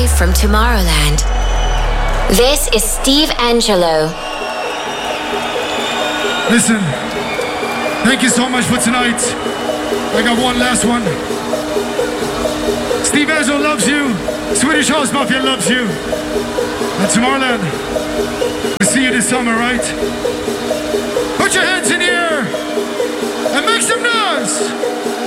Live from Tomorrowland. This is Steve Angello. Listen, thank you so much for tonight. I got one last one. Steve Angelo loves you. Swedish House Mafia loves you. And Tomorrowland, we'll see you this summer, right?